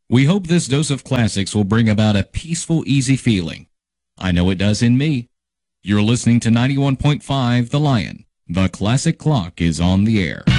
We hope this dose of classics will bring about a peaceful, easy feeling. I know it does in me. You're listening to 91.5 The Lion. The Classic Clock is on the air.